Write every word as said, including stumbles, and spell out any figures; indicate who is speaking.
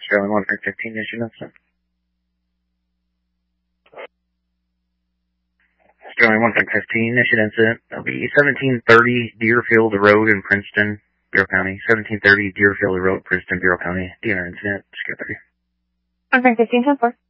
Speaker 1: Sterling one fifteen, issue incident. Sterling one fifteen, issued incident. That'll be seventeen thirty Deerfield Road in Princeton, Bureau County. seventeen thirty Deerfield Road, Princeton, Bureau County. D N R incident. Secure thirty.
Speaker 2: one fifteen, ten four.